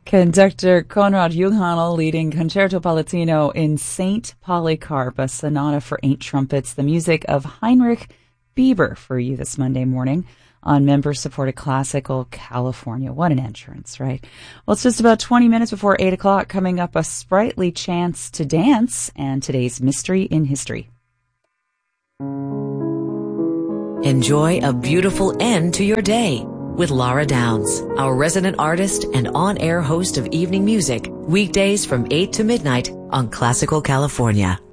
Conductor Konrad Juliano leading Concerto Palatino in Saint Polycarp, a sonata for 8 trumpets, the music of Heinrich Bieber for you this Monday morning on member-supported Classical California. What an entrance, right? Well, it's just about 20 minutes before 8 o'clock. Coming up, a sprightly chance to dance and today's Mystery in History. Enjoy a beautiful end to your day with Laura Downs, our resident artist and on-air host of evening music, weekdays from 8 to midnight on Classical California.